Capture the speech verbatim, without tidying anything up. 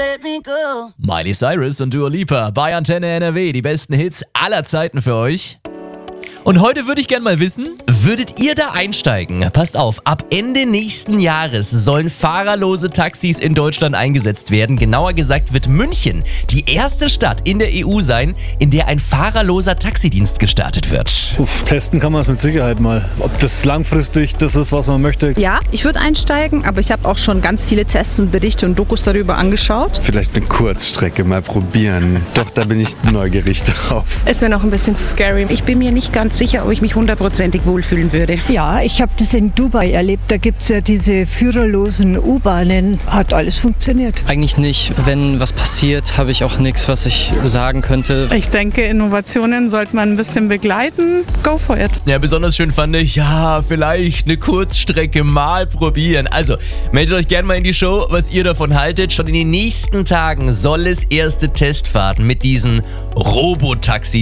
let me go. Miley Cyrus und Dua Lipa bei Antenne N R W, die besten Hits aller Zeiten für euch. Und heute würde ich gerne mal wissen, würdet ihr da einsteigen? Passt auf, ab Ende nächsten Jahres sollen fahrerlose Taxis in Deutschland eingesetzt werden. Genauer gesagt wird München die erste Stadt in der E U sein, in der ein fahrerloser Taxidienst gestartet wird. Uff, testen kann man es mit Sicherheit mal. Ob das langfristig das ist, was man möchte. Ja, ich würde einsteigen, aber ich habe auch schon ganz viele Tests und Berichte und Dokus darüber angeschaut. Vielleicht eine Kurzstrecke mal probieren. Doch, da bin ich neugierig drauf. Es wäre noch ein bisschen zu scary. Ich bin mir nicht ganz sicher, ob ich mich hundertprozentig wohlfühlen würde. Ja, ich habe das in Dubai erlebt. Da gibt es ja diese führerlosen U-Bahnen. Hat alles funktioniert. Eigentlich nicht. Wenn was passiert, habe ich auch nichts, was ich sagen könnte. Ich denke, Innovationen sollte man ein bisschen begleiten. Go for it. Ja, besonders schön fand ich, ja, vielleicht eine Kurzstrecke mal probieren. Also, meldet euch gerne mal in die Show, was ihr davon haltet. Schon in den nächsten Tagen soll es erste Testfahrten mit diesen Robotaxis